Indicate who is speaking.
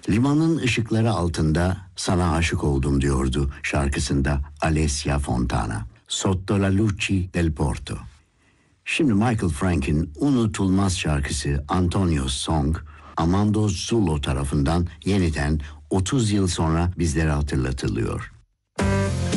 Speaker 1: Limanın ışıkları altında sana aşık oldum diyordu şarkısında Alessia Fontana. Sotto la luci del porto. Şimdi Michael Frank'in unutulmaz şarkısı Antonio's Song, Armando Zullo tarafından yeniden 30 yıl sonra bizlere hatırlatılıyor.